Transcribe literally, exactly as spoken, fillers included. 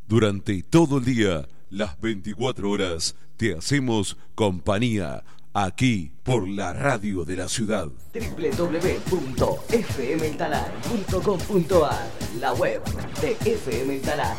Durante todo el día, las veinticuatro horas, te hacemos compañía aquí por la radio de la ciudad. doble u doble u doble u punto f m el talar punto com punto a r, la web de F M El Talar.